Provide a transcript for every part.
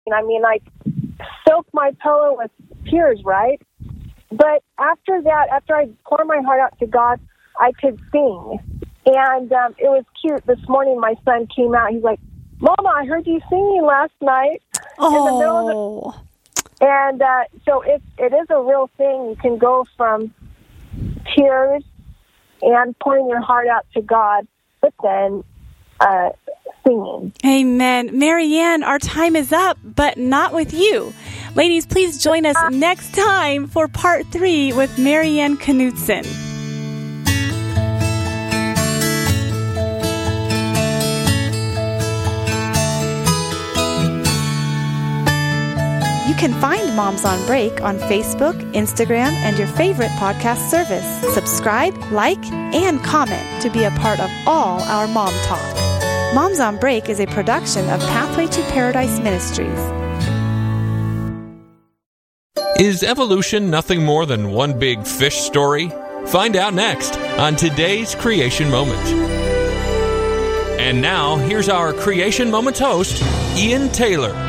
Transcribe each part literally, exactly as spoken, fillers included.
I mean, I soak my pillow with tears, right? But after that, after I pour my heart out to God, I could sing. And um, it was cute. This morning, my son came out. He's like, Mama, I heard you singing last night. Oh. In the middle of the... And uh, so it, it is a real thing. You can go from tears and pouring your heart out to God, but then uh, singing. Amen. Marianne, our time is up, but not with you. Ladies, please join us next time for part three with Marianne Knudsen. You can find Moms on Break on Facebook, Instagram, and your favorite podcast service. Subscribe, like, and comment to be a part of all our Mom Talk. Moms on Break is a production of Pathway to Paradise Ministries. Is evolution nothing more than one big fish story? Find out next on today's Creation Moment. And now, here's our Creation Moment host, Ian Taylor.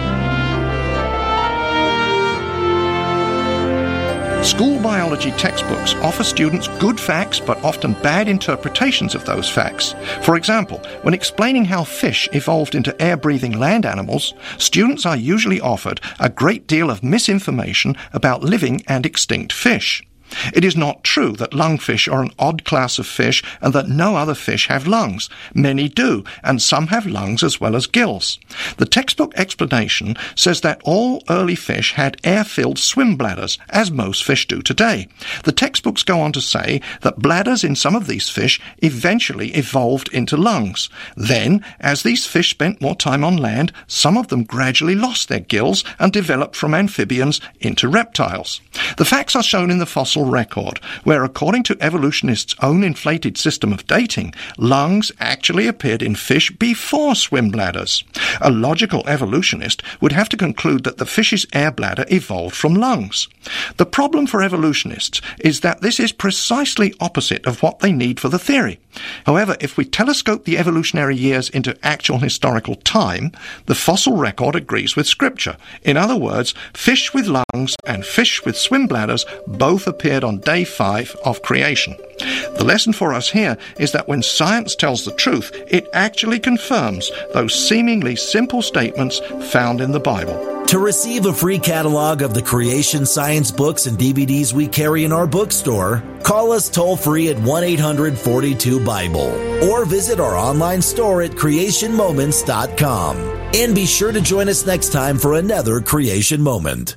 School biology textbooks offer students good facts but often bad interpretations of those facts. For example, when explaining how fish evolved into air-breathing land animals, students are usually offered a great deal of misinformation about living and extinct fish. It is not true that lungfish are an odd class of fish and that no other fish have lungs. Many do, and some have lungs as well as gills. The textbook explanation says that all early fish had air-filled swim bladders, as most fish do today. The textbooks go on to say that bladders in some of these fish eventually evolved into lungs. Then, as these fish spent more time on land, some of them gradually lost their gills and developed from amphibians into reptiles. The facts are shown in the fossil record, where according to evolutionists' own inflated system of dating, lungs actually appeared in fish before swim bladders. A logical evolutionist would have to conclude that the fish's air bladder evolved from lungs. The problem for evolutionists is that this is precisely opposite of what they need for the theory. However, if we telescope the evolutionary years into actual historical time, the fossil record agrees with Scripture. In other words, fish with lungs and fish with swim bladders both appeared on day five of creation. The lesson for us here is that when science tells the truth, it actually confirms those seemingly simple statements found in the Bible. To receive a free catalog of the creation science books and D V Ds we carry in our bookstore, call us toll-free at one eight hundred forty-two Bible or visit our online store at creation moments dot com. And be sure to join us next time for another Creation Moment.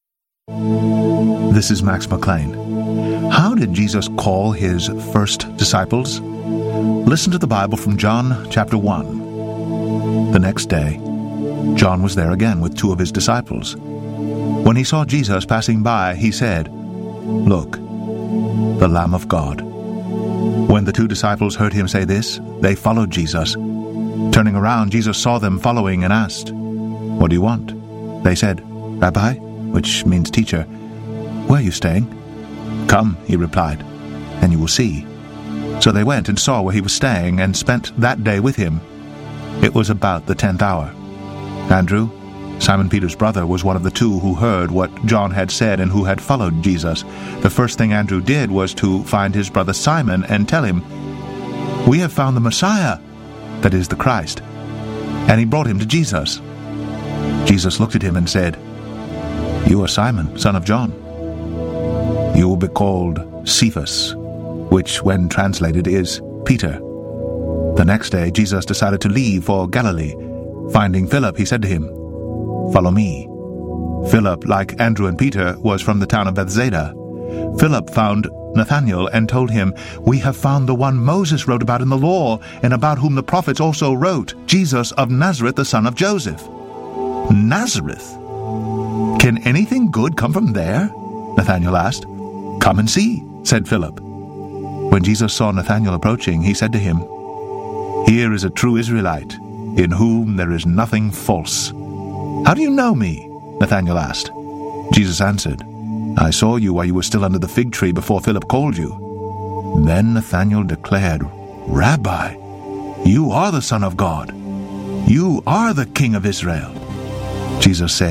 This is Max McLean. How did Jesus call his first disciples? Listen to the Bible from John chapter one. The next day, John was there again with two of his disciples. When he saw Jesus passing by, he said, "Look, the Lamb of God." When the two disciples heard him say this, they followed Jesus. Turning around, Jesus saw them following and asked, "What do you want?" They said, "Rabbi," which means teacher, "where are you staying?" "Come," he replied, "and you will see." So they went and saw where he was staying and spent that day with him. It was about the tenth hour. Andrew, Simon Peter's brother, was one of the two who heard what John had said and who had followed Jesus. The first thing Andrew did was to find his brother Simon and tell him, "We have found the Messiah," that is, the Christ. And he brought him to Jesus. Jesus looked at him and said, "You are Simon, son of John. You will be called Cephas," which, when translated, is Peter. The next day, Jesus decided to leave for Galilee. Finding Philip, he said to him, "Follow me." Philip, like Andrew and Peter, was from the town of Bethsaida. Philip found Nathanael and told him, "We have found the one Moses wrote about in the law, and about whom the prophets also wrote, Jesus of Nazareth, the son of Joseph." Nazareth? Can anything good come from there? Nathanael asked. "Come and see," said Philip. When Jesus saw Nathanael approaching, he said to him, "Here is a true Israelite, in whom there is nothing false." "How do you know me?" Nathanael asked. Jesus answered, "I saw you while you were still under the fig tree before Philip called you." Then Nathanael declared, "Rabbi, you are the Son of God. You are the King of Israel." Jesus said,